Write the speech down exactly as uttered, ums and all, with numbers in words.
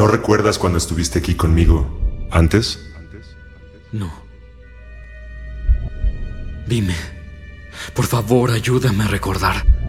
¿No recuerdas cuando estuviste aquí conmigo antes? No. Dime. Por favor, ayúdame a recordar.